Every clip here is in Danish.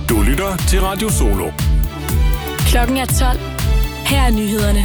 Du lytter til Radio Solo. Klokken er 12. Her er nyhederne.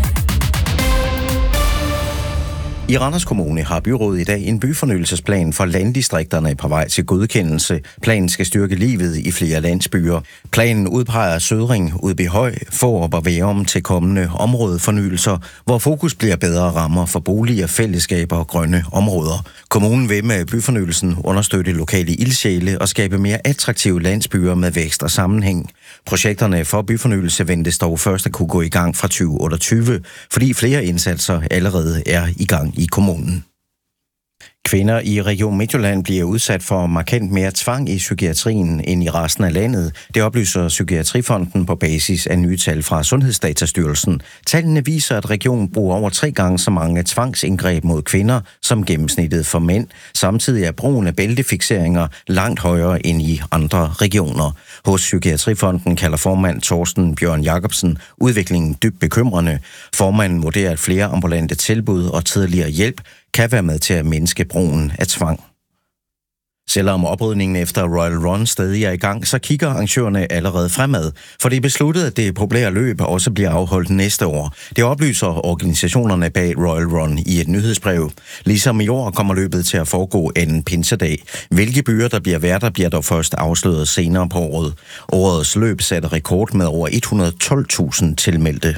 I Randers Kommune har byrådet i dag en byfornyelsesplan for landdistrikterne på vej til godkendelse. Planen skal styrke livet i flere landsbyer. Planen udpeger Sødring, Udbyhøj, Fårup og Værum til kommende områdefornyelser, hvor fokus bliver bedre rammer for boliger, fællesskaber og grønne områder. Kommunen vil med byfornyelsen understøtte lokale ildsjæle og skabe mere attraktive landsbyer med vækst og sammenhæng. Projekterne for byfornyelse ventes dog først at kunne gå i gang fra 2028, fordi flere indsatser allerede er i gang i kommunen. Kvinder i Region Midtjylland bliver udsat for markant mere tvang i psykiatrien end i resten af landet. Det oplyser Psykiatrifonden på basis af nye tal fra Sundhedsdatastyrelsen. Tallene viser, at regionen bruger over 3 gange så mange tvangsindgreb mod kvinder som gennemsnittet for mænd. Samtidig er brugen af bæltefikseringer langt højere end i andre regioner. Hos Psykiatrifonden kalder formand Torsten Bjørn Jacobsen udviklingen dybt bekymrende. Formanden vurderer, at flere ambulante tilbud og tidligere hjælp kan være med til at mindske brugen af tvang. Selvom oprydningen efter Royal Run stadig er i gang, så kigger arrangørerne allerede fremad, for det er besluttet, at det populære løb også bliver afholdt næste år. Det oplyser organisationerne bag Royal Run i et nyhedsbrev. Ligesom i år kommer løbet til at foregå anden pinsedag. Hvilke byer der bliver værter, bliver dog først afsløret senere på året. Årets løb satte rekord med over 112.000 tilmeldte.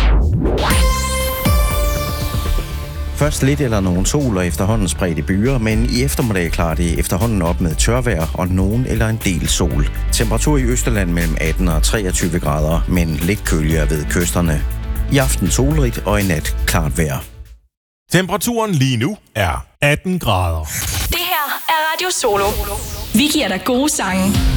Først lidt eller nogen sol og efterhånden spredte byer, men i eftermiddag klarer det efterhånden op med tørvejr og nogen eller en del sol. Temperatur i Østjylland mellem 18 og 23 grader, men lidt køligere ved kysterne. I aften solrigt og i nat klart vejr. Temperaturen lige nu er 18 grader. Det her er Radio Solo. Vi giver dig gode sange.